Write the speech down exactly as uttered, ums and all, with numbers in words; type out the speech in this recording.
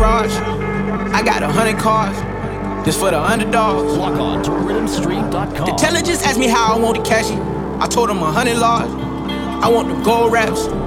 garage. I got a hundred cars, just for the underdogs. Log on to rhythm street dot com. The teller just asked me how I want to cash it. I told him a hundred large. I want them gold wraps.